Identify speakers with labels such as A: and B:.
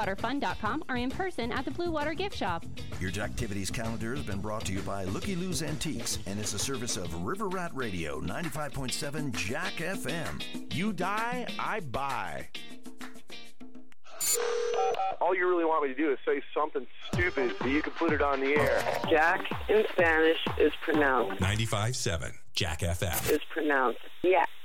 A: BlueWaterFun.com or in person at the Blue Water Gift Shop.
B: Your Jacktivities calendar has been brought to you by Looky Lou's Antiques and is a service of River Rat Radio 95.7 Jack FM.
C: You die, I buy.
D: All you really want me to do is say something stupid so you can put it on the air.
E: Jack in Spanish is pronounced
F: 95.7 Jack FM.
E: Is pronounced Jack.